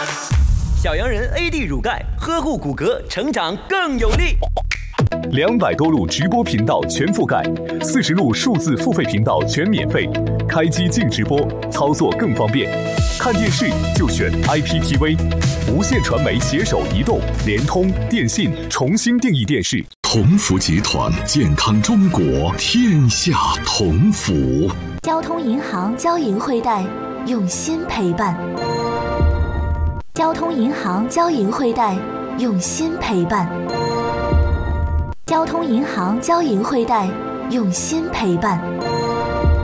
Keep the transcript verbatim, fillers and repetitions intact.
小洋人 A D 乳钙，呵护骨骼，成长更有力。 两百多路直播频道全覆盖，四十路数字付费频道全免费，开机静直播，操作更方便。看电视就选 I P T V， 无线传媒携手移动、联通、电信重新定义电视。 同福集团，健康中国，天下同福。 交通银行交银汇贷，用心陪伴。交通银行交银汇贷，用心陪伴。交通银行交银汇贷，用心陪伴。